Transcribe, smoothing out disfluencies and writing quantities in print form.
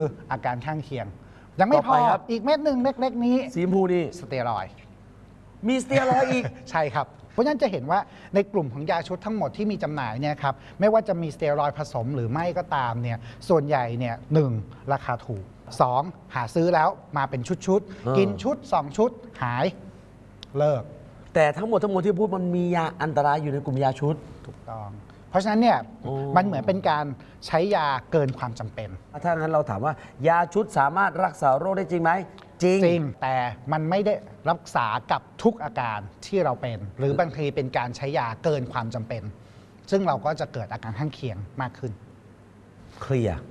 อาการข้างเคียงยังไม่พอครับอีกเม็ดหนึ่งเล็กๆนี้สีชมพูนี่สเตียรอยด์มีสเตียรอยด์อีกใช่ครับเพราะฉะนั้นจะเห็นว่าในกลุ่มของยาชุดทั้งหมดที่มีจำหน่ายเนี่ยครับไม่ว่าจะมีสเตียรอยด์ผสมหรือไม่ก็ตามเนี่ยส่วนใหญ่เนี่ย1ราคาถูก 2 หาซื้อแล้วมาเป็นชุดๆกินชุด 2 ชุดหายเลิกแต่ทั้งหมดที่พูดมันมียาอันตรายอยู่ในกลุ่มยาชุดถูกต้องเพราะฉะนั้นเนี่ยมันเหมือนเป็นการใช้ยาเกินความจำเป็นถ้างั้นเราถามว่ายาชุดสามารถรักษาโรคได้จริงไหมจริงแต่มันไม่ได้รักษากับทุกอาการที่เราเป็นหรือบางทีเป็นการใช้ยาเกินความจำเป็นซึ่งเราก็จะเกิดอาการข้างเคียงมากขึ้นเคลียร์